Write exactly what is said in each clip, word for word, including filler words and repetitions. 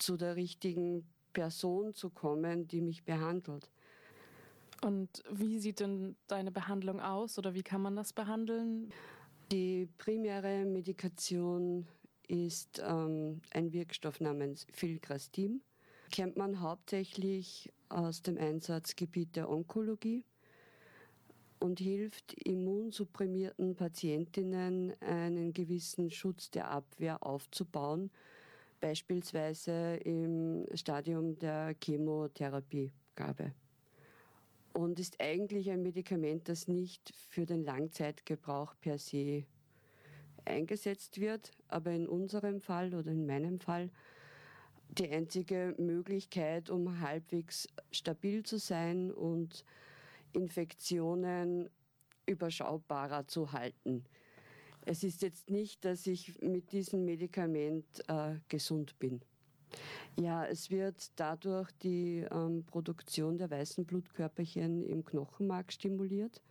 zu der richtigen Person zu kommen, die mich behandelt. Und wie sieht denn deine Behandlung aus oder wie kann man das behandeln? Die primäre Medikation ist ähm, ein Wirkstoff namens Filgrastim. Kennt man hauptsächlich aus dem Einsatzgebiet der Onkologie und hilft immunsupprimierten Patientinnen, einen gewissen Schutz der Abwehr aufzubauen, beispielsweise im Stadium der Chemotherapiegabe. Und ist eigentlich ein Medikament, das nicht für den Langzeitgebrauch per se eingesetzt wird, aber in unserem Fall oder in meinem Fall die einzige Möglichkeit, um halbwegs stabil zu sein und Infektionen überschaubarer zu halten. Es ist jetzt nicht, dass ich mit diesem Medikament äh, gesund bin. Ja, es wird dadurch die ähm, Produktion der weißen Blutkörperchen im Knochenmark stimuliert.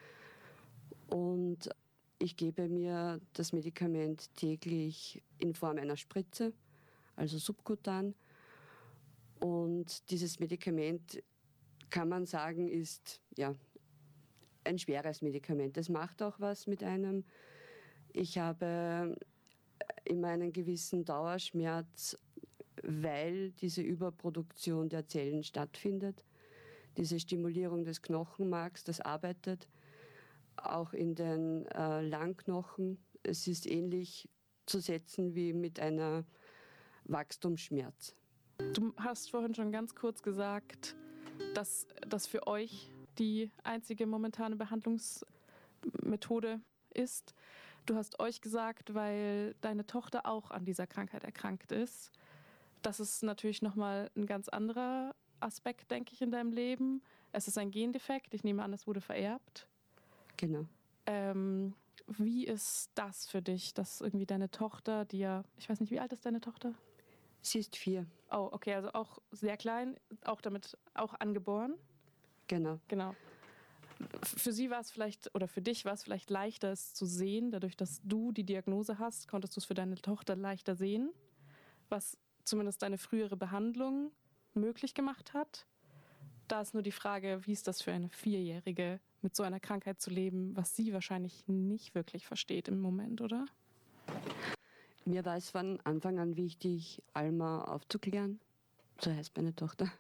Und ich gebe mir das Medikament täglich in Form einer Spritze, also subkutan. Und dieses Medikament, kann man sagen, ist ja ein schweres Medikament. Es macht auch was mit einem. Ich habe immer einen gewissen Dauerschmerz, weil diese Überproduktion der Zellen stattfindet. Diese Stimulierung des Knochenmarks, das arbeitet auch in den äh, Langknochen. Es ist ähnlich zu setzen wie mit einer Wachstumsschmerz. Du hast vorhin schon ganz kurz gesagt, dass das für euch die einzige momentane Behandlungsmethode ist. Du hast euch gesagt, weil deine Tochter auch an dieser Krankheit erkrankt ist. Das ist natürlich nochmal ein ganz anderer Aspekt, denke ich, in deinem Leben. Es ist ein Gendefekt. Ich nehme an, es wurde vererbt. Genau. Ähm, wie ist das für dich, dass irgendwie deine Tochter, die ja, ich weiß nicht, wie alt ist deine Tochter? Sie ist vier. Oh, okay, also auch sehr klein, auch damit, auch angeboren? Genau. Genau. Für sie war es vielleicht, oder für dich war es vielleicht leichter, es zu sehen. Dadurch, dass du die Diagnose hast, konntest du es für deine Tochter leichter sehen, was zumindest deine frühere Behandlung möglich gemacht hat. Da ist nur die Frage, wie ist das für eine Vierjährige, mit so einer Krankheit zu leben, was sie wahrscheinlich nicht wirklich versteht im Moment, oder? Mir war es von Anfang an wichtig, Alma aufzuklären, so heißt meine Tochter,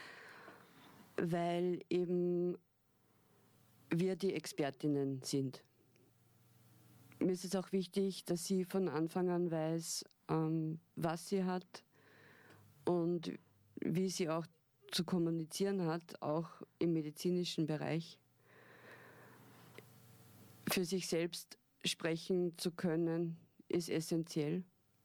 weil eben wir die Expertinnen sind. Mir ist es auch wichtig, dass sie von Anfang an weiß, ähm, was sie hat und wie sie auch zu kommunizieren hat, auch im medizinischen Bereich. Für sich selbst sprechen zu können, ist essentiell.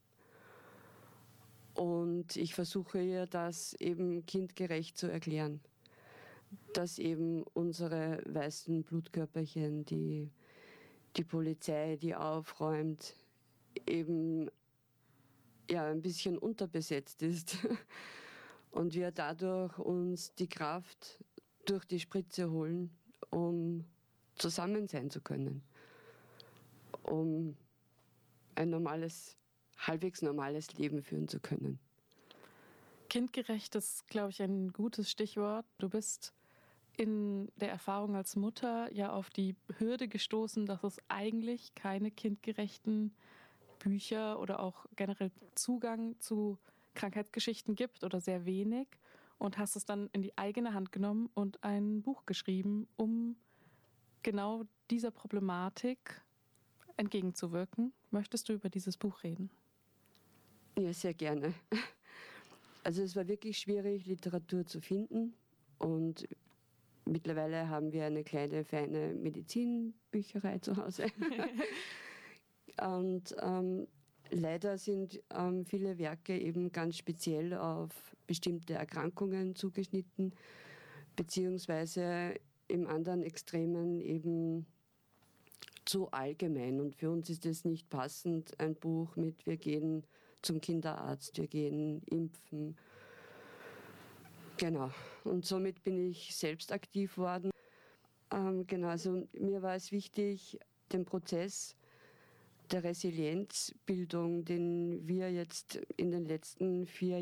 Und ich versuche ihr das eben kindgerecht zu erklären, dass eben unsere weißen Blutkörperchen, die, die Polizei, die aufräumt, eben ja, ein bisschen unterbesetzt ist und wir dadurch uns die Kraft durch die Spritze holen, um zusammen sein zu können, um ein normales, halbwegs normales Leben führen zu können. Kindgerecht ist, glaube ich, ein gutes Stichwort. Du bist in der Erfahrung als Mutter ja auf die Hürde gestoßen, dass es eigentlich keine kindgerechten Bücher oder auch generell Zugang zu Krankheitsgeschichten gibt oder sehr wenig, und hast es dann in die eigene Hand genommen und ein Buch geschrieben, um genau dieser Problematik entgegenzuwirken. Möchtest du über dieses Buch reden? Ja, sehr gerne. Also es war wirklich schwierig, Literatur zu finden, und mittlerweile haben wir eine kleine, feine Medizinbücherei zu Hause. Und ähm, leider sind ähm, viele Werke eben ganz speziell auf bestimmte Erkrankungen zugeschnitten, beziehungsweise im anderen Extremen eben zu allgemein. Und für uns ist es nicht passend, ein Buch mit wir gehen zum Kinderarzt, wir gehen impfen. Genau. Und somit bin ich selbst aktiv worden. Ähm, genau, also mir war es wichtig, den Prozess der Resilienzbildung, den wir jetzt in den letzten vier